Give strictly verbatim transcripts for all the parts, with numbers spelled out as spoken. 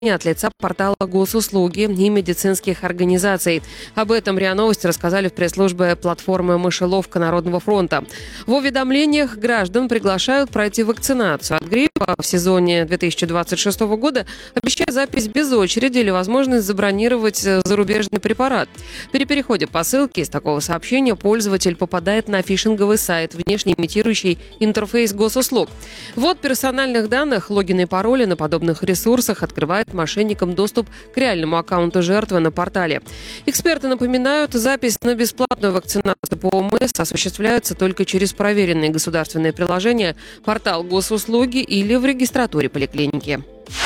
от лица портала госуслуги и медицинских организаций. Об этом РИА Новости рассказали в пресс-службе платформы «Мышеловка Народного фронта». В уведомлениях граждан приглашают пройти вакцинацию от гриппа в сезоне две тысячи двадцать шестого года, обещая запись без очереди или возможность забронировать зарубежный препарат. При переходе по ссылке из такого сообщения пользователь попадает на фишинговый сайт, внешне имитирующий интерфейс госуслуг. Ввод персональных данных, логины и пароли на подобных ресурсах открывает мошенникам доступ к реальному аккаунту жертвы на портале. Эксперты напоминают, запись на бесплатную вакцинацию по ОМС осуществляется только через проверенные государственные приложения, портал госуслуги или в регистратуре поликлиники.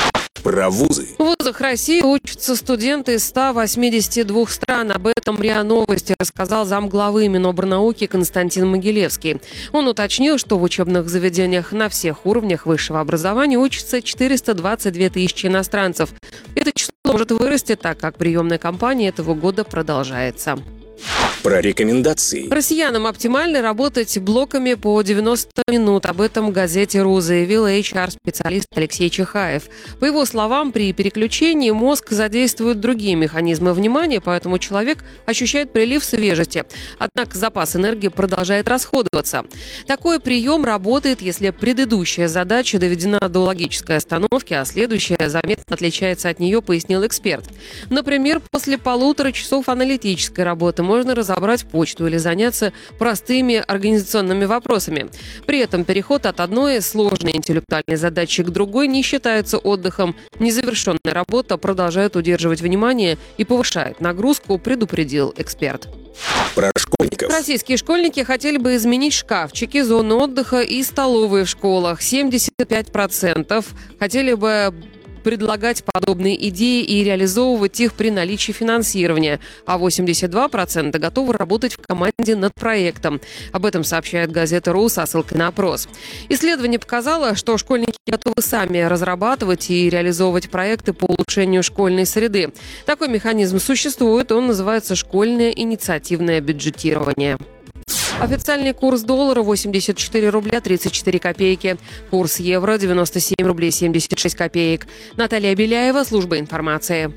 Про вузы. В вузах России учатся студенты из ста восьмидесяти двух стран. Об этом РИА Новости рассказал замглавы Минобрнауки Константин Могилевский. Он уточнил, что в учебных заведениях на всех уровнях высшего образования учатся четыреста двадцать две тысячи иностранцев. Это число может вырасти, так как приемная кампания этого года продолжается. Про рекомендации. Россиянам оптимально работать блоками по девяносто минут. Об этом в газете РУ заявил эйч ар-специалист Алексей Чихаев. По его словам, при переключении мозг задействует другие механизмы внимания, поэтому человек ощущает прилив свежести. Однако запас энергии продолжает расходоваться. Такой прием работает, если предыдущая задача доведена до логической остановки, а следующая заметно отличается от нее, пояснил эксперт. Например, после полутора часов аналитической работы можно разобрать почту или заняться простыми организационными вопросами. При этом переход от одной сложной интеллектуальной задачи к другой не считается отдыхом. Незавершенная работа продолжает удерживать внимание и повышает нагрузку, предупредил эксперт. Про школьников. Российские школьники хотели бы изменить шкафчики, зоны отдыха и столовые в школах. семьдесят пять процентов хотели бы предлагать подобные идеи и реализовывать их при наличии финансирования, а восемьдесят два процента готовы работать в команде над проектом. Об этом сообщает газета РУ со ссылкой на опрос. Исследование показало, что школьники готовы сами разрабатывать и реализовывать проекты по улучшению школьной среды. Такой механизм существует, он называется «школьное инициативное бюджетирование». Официальный курс доллара восемьдесят четыре рубля тридцать четыре копейки. Курс евро девяносто семь рублей семьдесят шесть копеек. Наталья Беляева, служба информации.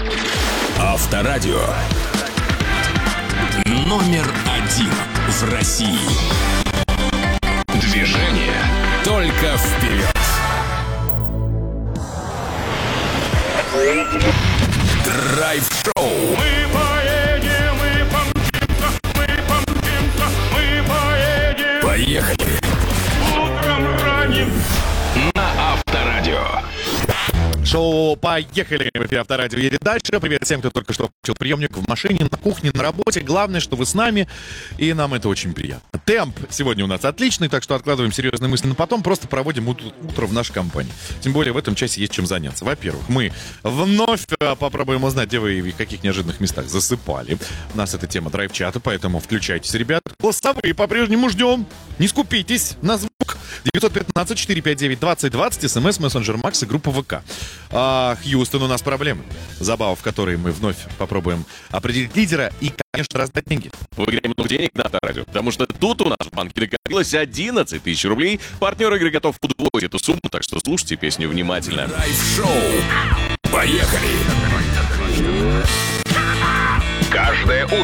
Авторадио. Номер один в России. Движение только вперед. Драйв-шоу. Мы поедем, мы помчимся, мы помчимся, мы поедем. Поехали. Утром ранним. На Авторадио. Шоу «Поехали!» В эфире Авторадио едет дальше. Привет всем, кто только что включил приемник в машине, на кухне, на работе. Главное, что вы с нами, и нам это очень приятно. Темп сегодня у нас отличный, так что откладываем серьезные мысли на потом, просто проводим ут- утро в нашей компании. Тем более в этом часе есть чем заняться. Во-первых, мы вновь попробуем узнать, где вы и в каких неожиданных местах засыпали. У нас это тема драйв-чата, поэтому включайтесь, ребят. Голосовые по-прежнему ждем. Не скупитесь на звук. девять один пять четыре пять девять двадцать двадцать, смс, мессенджер Макс и группа ВК. А, Хьюстон, у нас проблемы. Забава, в которой мы вновь попробуем определить лидера и, конечно, раздать деньги. Выиграем много денег на Авторадио, потому что тут у нас в банке накопилось одиннадцать тысяч рублей. Партнер игры готов удвоить эту сумму, так что слушайте песню внимательно. Драйв-шоу. Поехали. Каждое утро